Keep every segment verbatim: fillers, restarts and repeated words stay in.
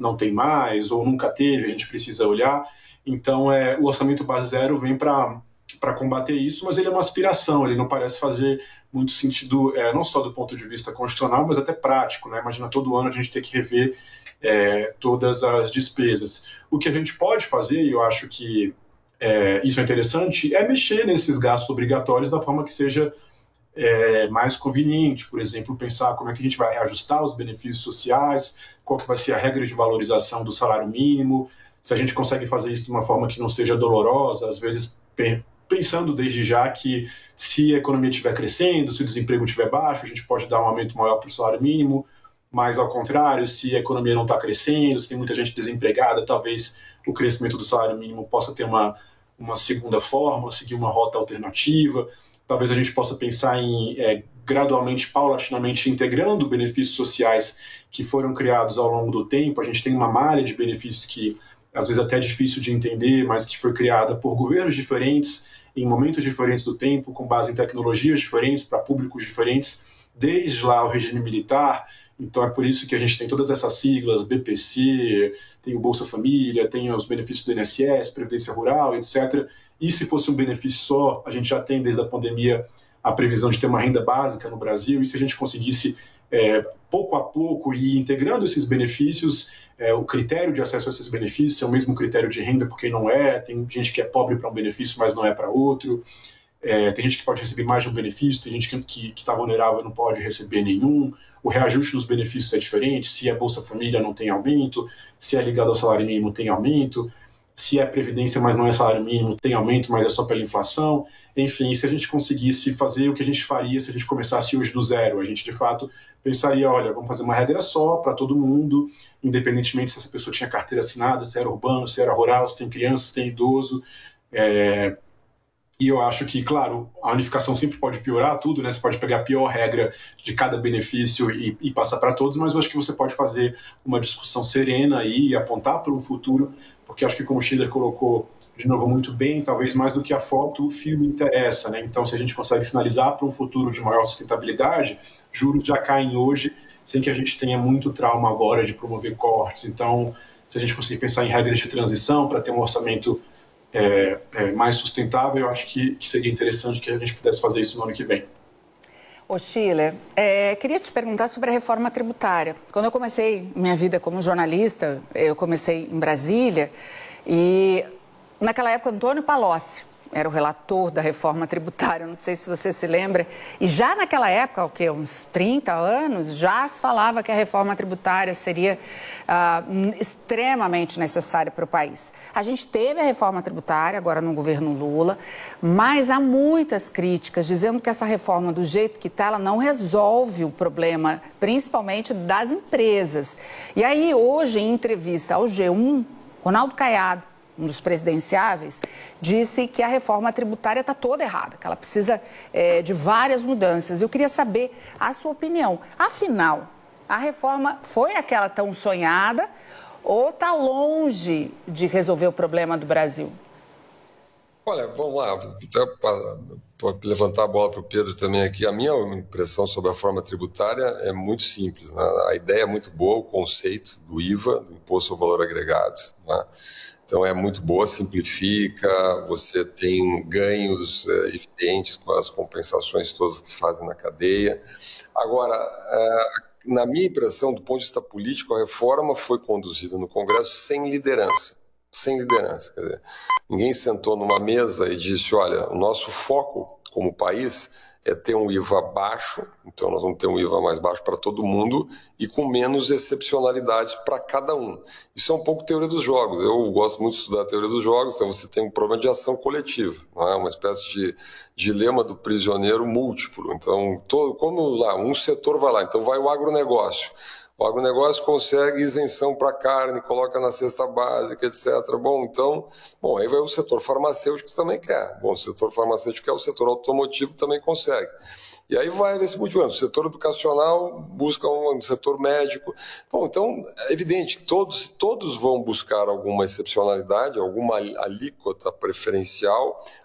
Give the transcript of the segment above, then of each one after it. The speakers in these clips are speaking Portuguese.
não tem mais, ou nunca teve, a gente precisa olhar. Então, é, o orçamento base zero vem para para combater isso, mas ele é uma aspiração, ele não parece fazer muito sentido, é, não só do ponto de vista constitucional, mas até prático, né? Imagina todo ano a gente ter que rever é, todas as despesas. O que a gente pode fazer, e eu acho que é, isso é interessante, é mexer nesses gastos obrigatórios da forma que seja é, mais conveniente. Por exemplo, pensar como é que a gente vai reajustar os benefícios sociais, qual que vai ser a regra de valorização do salário mínimo, se a gente consegue fazer isso de uma forma que não seja dolorosa, às vezes pensando desde já que se a economia estiver crescendo, se o desemprego estiver baixo, a gente pode dar um aumento maior para o salário mínimo, mas ao contrário, se a economia não está crescendo, se tem muita gente desempregada, talvez o crescimento do salário mínimo possa ter uma, uma segunda forma, seguir uma rota alternativa. Talvez a gente possa pensar em é, gradualmente, paulatinamente, integrando benefícios sociais que foram criados ao longo do tempo. A gente tem uma malha de benefícios que às vezes até é difícil de entender, mas que foi criada por governos diferentes, em momentos diferentes do tempo, com base em tecnologias diferentes, para públicos diferentes, desde lá o regime militar. Então é por isso que a gente tem todas essas siglas, B P C, tem o Bolsa Família, tem os benefícios do I N S S, Previdência Rural, etcétera. E se fosse um benefício só, a gente já tem desde a pandemia a previsão de ter uma renda básica no Brasil, e se a gente conseguisse, é, pouco a pouco, ir integrando esses benefícios, é, o critério de acesso a esses benefícios é o mesmo critério de renda por quem não é, tem gente que é pobre para um benefício, mas não é para outro, é, tem gente que pode receber mais de um benefício, tem gente que está vulnerável e não pode receber nenhum, o reajuste dos benefícios é diferente, se é Bolsa Família não tem aumento, se é ligado ao salário mínimo tem aumento, se é previdência, mas não é salário mínimo, tem aumento, mas é só pela inflação. Enfim, se a gente conseguisse fazer o que a gente faria se a gente começasse hoje do zero, a gente de fato pensaria, olha, vamos fazer uma regra só para todo mundo, independentemente se essa pessoa tinha carteira assinada, se era urbano, se era rural, se tem criança, se tem idoso. É... E eu acho que, claro, a unificação sempre pode piorar tudo, né? Você pode pegar a pior regra de cada benefício e, e passar para todos, mas eu acho que você pode fazer uma discussão serena aí e apontar para um futuro, porque acho que, como o Schiller colocou de novo muito bem, talvez mais do que a foto, o filme interessa, né? Então, se a gente consegue sinalizar para um futuro de maior sustentabilidade, juros já caem hoje, sem que a gente tenha muito trauma agora de promover cortes. Então, se a gente conseguir pensar em regras de transição para ter um orçamento É, é, mais sustentável, eu acho que, que seria interessante que a gente pudesse fazer isso no ano que vem. Ô Schiller, é, queria te perguntar sobre a reforma tributária. Quando eu comecei minha vida como jornalista, eu comecei em Brasília e naquela época Antônio Palocci era o relator da reforma tributária, não sei se você se lembra, e já naquela época, o quê, uns trinta anos, já se falava que a reforma tributária seria ah, extremamente necessária para o país. A gente teve a reforma tributária, agora no governo Lula, mas há muitas críticas dizendo que essa reforma, do jeito que está, ela não resolve o problema, principalmente das empresas. E aí, hoje, em entrevista ao G um, Ronaldo Caiado, um dos presidenciáveis, disse que a reforma tributária está toda errada, que ela precisa é, de várias mudanças. Eu queria saber a sua opinião. Afinal, a reforma foi aquela tão sonhada ou está longe de resolver o problema do Brasil? Olha, vamos lá, para levantar a bola para o Pedro também aqui, a minha impressão sobre a reforma tributária é muito simples, né? A ideia é muito boa, o conceito do I V A, do Imposto ao Valor Agregado, né? Então é muito boa, simplifica, você tem ganhos é, evidentes com as compensações todas que fazem na cadeia. Agora, é, na minha impressão, do ponto de vista político, a reforma foi conduzida no Congresso sem liderança. Sem liderança. Quer dizer, ninguém sentou numa mesa e disse, olha, o nosso foco como país é ter um I V A baixo, então nós vamos ter um I V A mais baixo para todo mundo e com menos excepcionalidades para cada um. Isso é um pouco teoria dos jogos. Eu gosto muito de estudar a teoria dos jogos, então você tem um problema de ação coletiva, não é? Uma espécie de dilema do prisioneiro múltiplo. Então, todo, quando lá um setor vai lá, então vai o agronegócio. O agronegócio consegue isenção para carne, coloca na cesta básica, etcétera. Bom, então, bom, aí vai o setor farmacêutico que também quer. Bom, o setor farmacêutico quer, o setor automotivo também consegue. E aí vai nesse multiplicando. O setor educacional busca um, um setor médico. Bom, então, é evidente que todos, todos vão buscar alguma excepcionalidade, alguma alíquota preferencial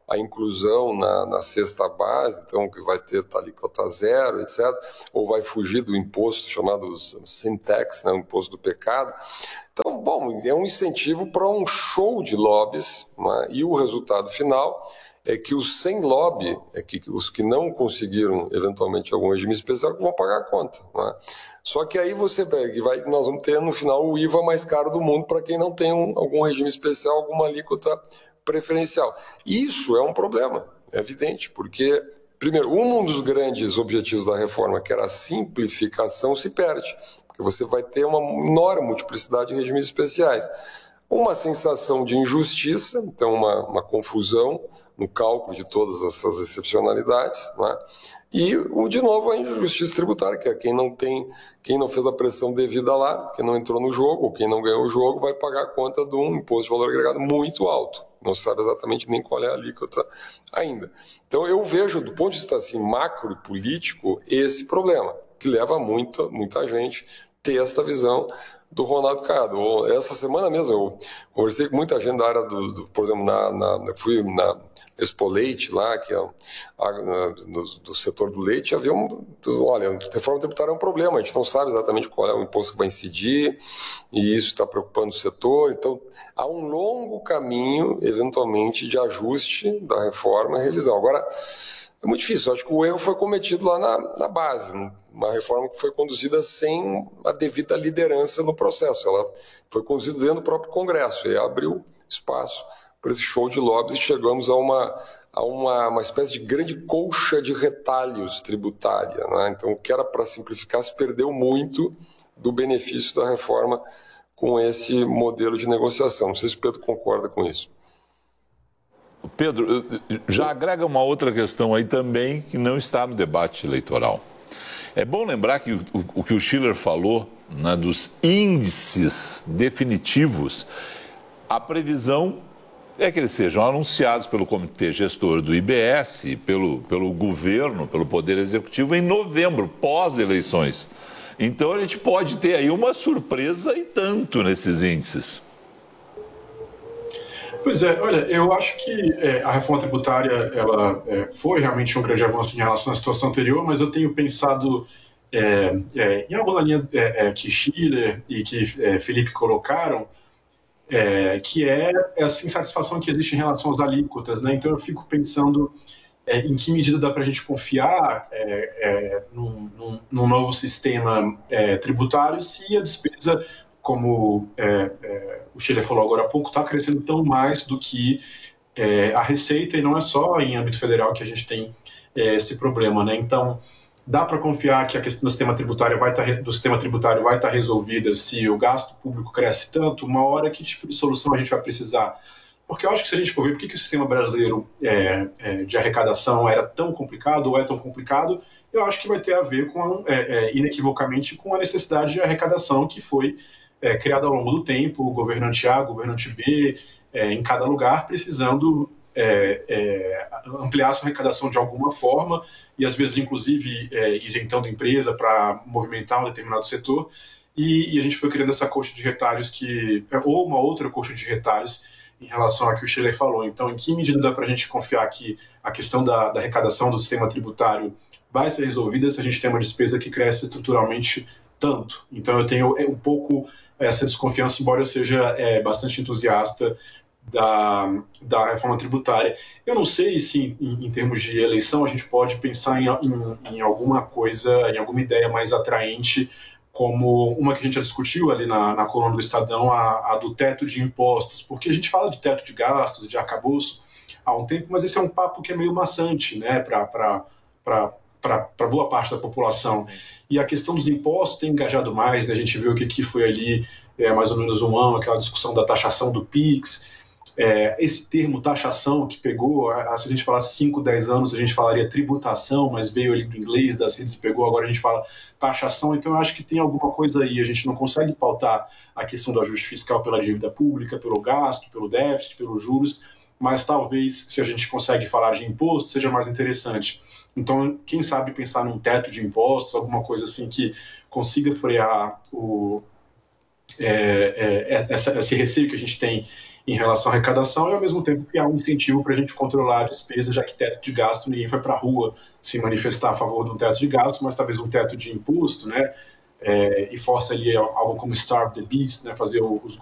a inclusão na, na cesta base, então que vai ter alíquota zero, etcétera, ou vai fugir do imposto chamado sin tax, né, o imposto do pecado. Então, bom, é um incentivo para um show de lobbies, né, e o resultado final é que os sem lobby, é que os que não conseguiram eventualmente algum regime especial vão pagar a conta, né? Só que aí você pega, vai, nós vamos ter no final o I V A mais caro do mundo para quem não tem um, algum regime especial, alguma alíquota preferencial. Isso é um problema, é evidente, porque, primeiro, um dos grandes objetivos da reforma, que era a simplificação, se perde, porque você vai ter uma enorme multiplicidade de regimes especiais. Uma sensação de injustiça, então uma, uma confusão no cálculo de todas essas excepcionalidades, né? E, de novo, a injustiça tributária, que é quem não tem, quem não fez a pressão devida lá, quem não entrou no jogo, ou quem não ganhou o jogo, vai pagar a conta de um imposto de valor agregado muito alto. Não se sabe exatamente nem qual é a alíquota ainda. Então, eu vejo, do ponto de vista assim, macro e político, esse problema, que leva muita, muita gente a ter esta visão do Ronaldo Caiado. Essa semana mesmo eu conversei com muita gente da área do, do por exemplo, na, na, fui na Expo Leite lá, que é a, a, do, do setor do leite, havia um, olha, a reforma tributária é um problema, a gente não sabe exatamente qual é o imposto que vai incidir, e isso está preocupando o setor, então há um longo caminho, eventualmente, de ajuste da reforma e revisão. Agora, é muito difícil, eu acho que o erro foi cometido lá na, na base, uma reforma que foi conduzida sem a devida liderança no processo, ela foi conduzida dentro do próprio Congresso e abriu espaço para esse show de lobbies e chegamos a uma, a uma, uma espécie de grande colcha de retalhos tributária, né? Então, o que era para simplificar se perdeu muito do benefício da reforma com esse modelo de negociação. Não sei se o Pedro concorda com isso. Pedro, já agrega uma outra questão aí também que não está no debate eleitoral. É bom lembrar que o, o que o Schiller falou, né, dos índices definitivos, a previsão é que eles sejam anunciados pelo Comitê Gestor do I B S, pelo, pelo governo, pelo Poder Executivo, em novembro, pós-eleições. Então a gente pode ter aí uma surpresa e tanto nesses índices. Pois é, olha, eu acho que é, a reforma tributária ela é, foi realmente um grande avanço em relação à situação anterior, mas eu tenho pensado é, é, em alguma linha é, é, que Schiller e que é, Felipe colocaram, é, que é essa insatisfação que existe em relação às alíquotas, né? Então eu fico pensando é, em que medida dá para a gente confiar é, é, num, num, num novo sistema é, tributário se a despesa, como é, é, o Schiller falou agora há pouco, está crescendo tão mais do que é, a receita, e não é só em âmbito federal que a gente tem é, esse problema, né? Então, dá para confiar que a questão do sistema tributário vai estar, do sistema tributário vai estar resolvida se o gasto público cresce tanto? Uma hora, que tipo de solução a gente vai precisar? Porque eu acho que se a gente for ver por que, que o sistema brasileiro é, é, de arrecadação era tão complicado ou é tão complicado, eu acho que vai ter a ver, com, é, é, inequivocamente, com a necessidade de arrecadação que foi É, criado ao longo do tempo, governante A, governante B, é, em cada lugar, precisando é, é, ampliar a sua arrecadação de alguma forma, e às vezes, inclusive, é, isentando empresa para movimentar um determinado setor, e, e a gente foi criando essa coxa de retalhos, que, ou uma outra coxa de retalhos, em relação ao que o Schiller falou. Então, em que medida dá para a gente confiar que a questão da, da arrecadação do sistema tributário vai ser resolvida se a gente tem uma despesa que cresce estruturalmente tanto? Então, eu tenho um pouco essa desconfiança, embora eu seja é, bastante entusiasta da, da reforma tributária. Eu não sei se, em, em termos de eleição, a gente pode pensar em, em, em alguma coisa, em alguma ideia mais atraente, como uma que a gente já discutiu ali na, na coluna do Estadão, a, a do teto de impostos, porque a gente fala de teto de gastos, de arcabouço há um tempo, mas esse é um papo que é meio maçante, né, para boa parte da população. Sim. E a questão dos impostos tem engajado mais, né? A gente viu que aqui foi ali é, mais ou menos um ano, aquela discussão da taxação do PIX, é, esse termo taxação que pegou, se a gente falasse cinco, dez anos, a gente falaria tributação, mas veio ali do inglês, das redes, pegou, agora a gente fala taxação, então eu acho que tem alguma coisa aí, a gente não consegue pautar a questão do ajuste fiscal pela dívida pública, pelo gasto, pelo déficit, pelos juros, mas talvez, se a gente consegue falar de imposto, seja mais interessante. Então, quem sabe pensar num teto de impostos, alguma coisa assim que consiga frear o, é, é, essa, esse receio que a gente tem em relação à arrecadação e, ao mesmo tempo, criar um incentivo para a gente controlar a despesa, já que teto de gasto, ninguém foi para a rua se manifestar a favor de um teto de gasto, mas talvez um teto de imposto, né? É, e força ali algo como Starve the Beast, né? Fazer os